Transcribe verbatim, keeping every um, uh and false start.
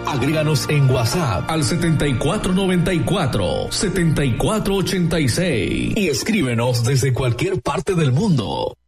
Agréganos en WhatsApp al setenta y cuatro noventa y cuatro, setenta y cuatro ochenta y seis y escríbenos desde cualquier parte del mundo.